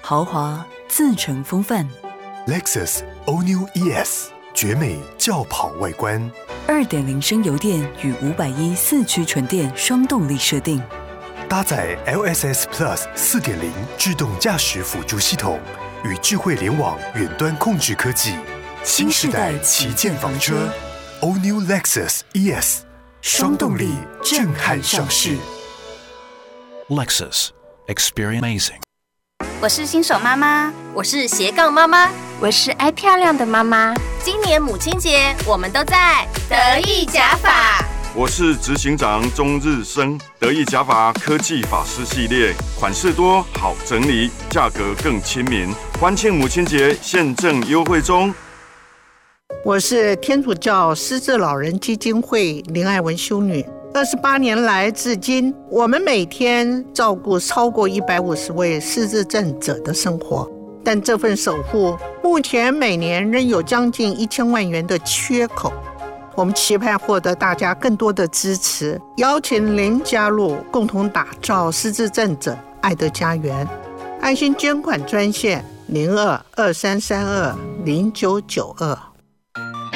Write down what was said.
豪华自成风范。 Lexus All New ES 绝美轿跑外观， 2.0 升油电与510四驱纯电双动力设定， 搭载 LSS Plus 4.0 自动驾驶辅助系统与智慧联网远端控制科技，新世代旗舰房车 All New Lexus ES 双动力震撼上市。 Lexus Experience Amazing。 我是新手妈妈， 我是斜杠妈妈， 我是爱漂亮的妈妈。 今年母亲节，我们都在得意假发。 我是执行长钟日升，得意假发科技发饰系列，款式多，好整理，价格更亲民。欢庆母亲节，现正优惠中。 我是天主教失智老人基金会林爱文修女。28年来至今，我们每天照顾超过150位失智症者的生活，但这份守护目前每年仍有将近1000万元的缺口。我们期盼获得大家更多的支持，邀请您加入，共同打造失智症者爱的家园。爱心捐款专线0223320992。